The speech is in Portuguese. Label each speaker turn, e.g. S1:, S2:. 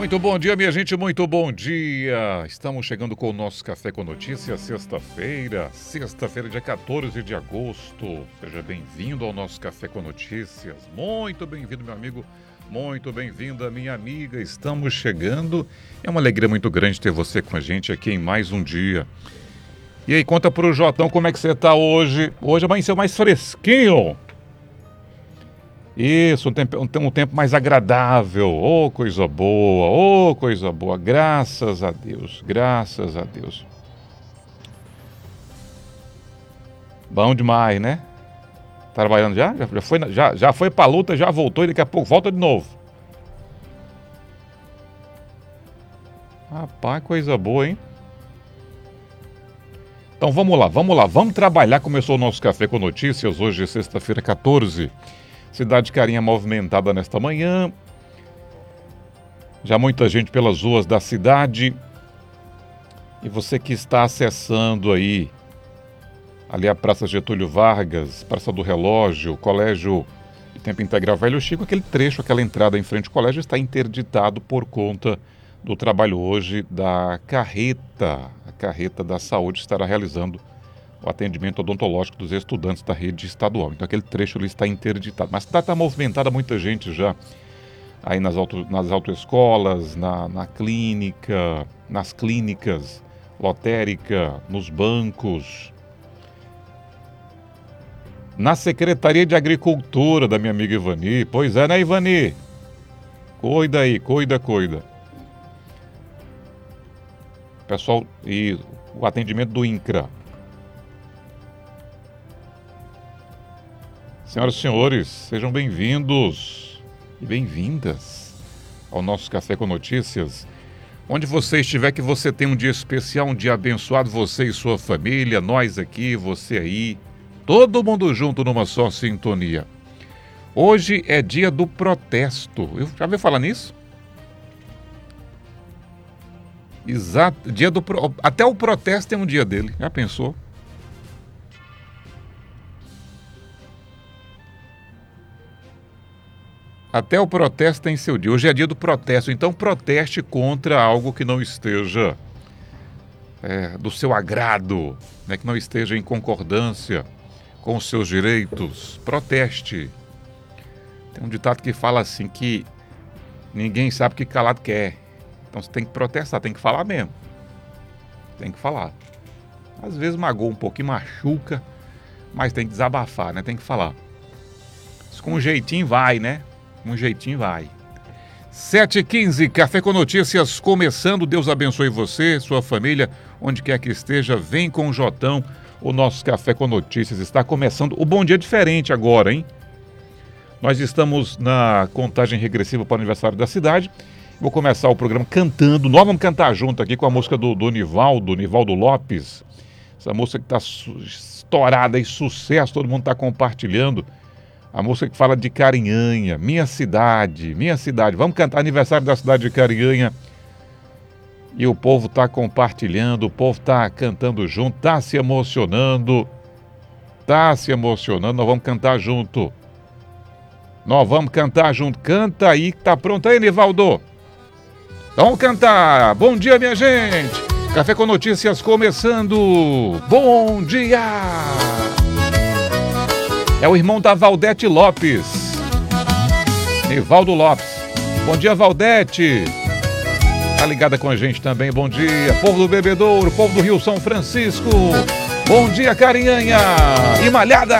S1: Muito bom dia, minha gente, muito bom dia. Estamos chegando com o nosso Café com Notícias, sexta-feira, dia 14 de agosto. Seja bem-vindo ao nosso Café com Notícias. Muito bem-vindo, meu amigo, muito bem-vinda, minha amiga. Estamos chegando. É uma alegria muito grande ter você com a gente aqui em mais um dia. E aí, conta pro Jotão como é que você está hoje. Hoje amanheceu mais fresquinho. Isso, um tempo mais agradável. Oh, coisa boa, oh, coisa boa. Graças a Deus, graças a Deus. Bom demais, né? Trabalhando já? Já foi pra luta, já voltou e daqui a pouco volta de novo. Rapaz, coisa boa, hein? Então vamos lá, vamos trabalhar. Começou o nosso Café com Notícias, hoje é sexta-feira, 14. Cidade de Carinha movimentada nesta manhã. Já muita gente pelas ruas da cidade. E você que está acessando aí, ali a Praça Getúlio Vargas, Praça do Relógio, Colégio de Tempo Integral Velho Chico, aquele trecho, aquela entrada em frente ao colégio está interditado por conta do trabalho hoje da carreta. A carreta da saúde estará realizando o atendimento odontológico dos estudantes da rede estadual. Então aquele trecho ali está interditado. Mas está movimentada muita gente já aí nas autoescolas, na clínica, nas clínicas, lotérica, nos bancos, na Secretaria de Agricultura da minha amiga Ivani. Pois é, né, Ivani? Cuida aí, cuida. Pessoal, e o atendimento do INCRA. Senhoras e senhores, sejam bem-vindos e bem-vindas ao nosso Café com Notícias. Onde você estiver, que você tenha um dia especial, um dia abençoado, você e sua família, nós aqui, você aí, todo mundo junto numa só sintonia. Hoje é dia do protesto. Eu já ouviu falar nisso? Exato, até o protesto tem um dia dele, já pensou? Até o protesto tem seu dia. Hoje é dia do protesto, então proteste contra algo que não esteja do seu agrado, né? Que não esteja em concordância com os seus direitos. Proteste. Tem um ditado que fala assim, que ninguém sabe o que calado quer. Então você tem que protestar, tem que falar mesmo. Tem que falar. Às vezes magoa um pouquinho, machuca, mas tem que desabafar, né? Tem que falar. Isso com um jeitinho vai, né? Um jeitinho vai. 7h15, Café com Notícias começando. Deus abençoe você, sua família, onde quer que esteja. Vem com o Jotão. O nosso Café com Notícias está começando. O bom dia é diferente agora, hein? Nós estamos na contagem regressiva para o aniversário da cidade. Vou começar o programa cantando. Nós vamos cantar junto aqui com a música do Nivaldo Lopes. Essa música que está estourada e sucesso, todo mundo está compartilhando. A música que fala de Carinhanha, minha cidade. Vamos cantar aniversário da cidade de Carinhanha. E o povo está compartilhando, o povo está cantando junto, está se emocionando. Nós vamos cantar junto. Canta aí, que tá pronto aí, Nivaldo. Vamos cantar. Bom dia, minha gente. Café com Notícias começando. Bom dia. É o irmão da Valdete Lopes, Nivaldo Lopes. Bom dia, Valdete. Tá ligada com a gente também, bom dia. Povo do Bebedouro, povo do Rio São Francisco. Bom dia, Carinhanha e Malhada.